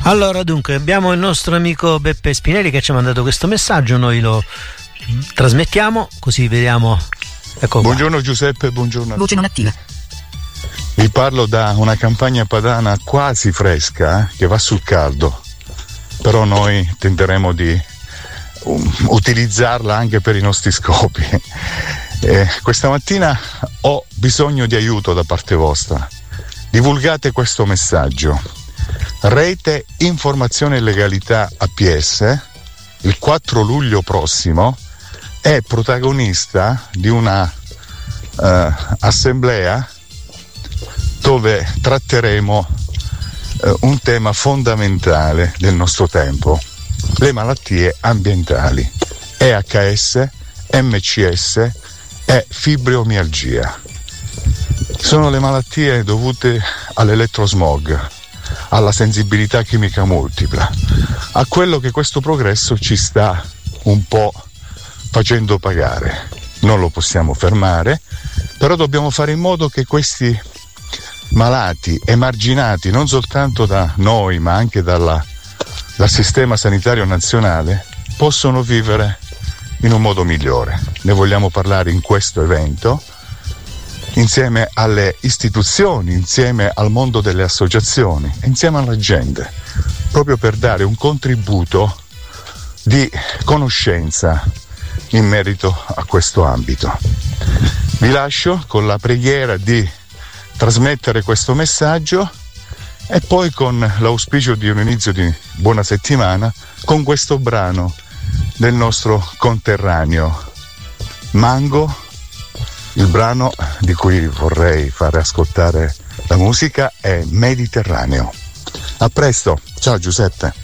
Allora, dunque, abbiamo il nostro amico Beppe Spinelli che ci ha mandato questo messaggio, noi lo trasmettiamo, così vediamo. Ecco, buongiorno Giuseppe, buongiorno. Voce non attiva. Vi parlo da una campagna padana quasi fresca, che va sul caldo, però noi tenteremo di utilizzarla anche per i nostri scopi. Questa mattina ho bisogno di aiuto da parte vostra. Divulgate questo messaggio. Rete Informazione e Legalità APS il 4 luglio prossimo è protagonista di una assemblea dove tratteremo un tema fondamentale del nostro tempo: le malattie ambientali, EHS, MCS e fibromialgia. Sono le malattie dovute all'elettrosmog, alla sensibilità chimica multipla, a quello che questo progresso ci sta un po' facendo pagare. Non lo possiamo fermare, però dobbiamo fare in modo che questi malati emarginati non soltanto da noi ma anche dal sistema sanitario nazionale possono vivere in un modo migliore. Ne vogliamo parlare in questo evento insieme alle istituzioni, insieme al mondo delle associazioni, insieme alla gente, proprio per dare un contributo di conoscenza in merito a questo ambito. Vi lascio con la preghiera di trasmettere questo messaggio e poi con l'auspicio di un inizio di buona settimana con questo brano del nostro conterraneo Mango. Il brano di cui vorrei fare ascoltare la musica è Mediterraneo. A presto, ciao Giuseppe.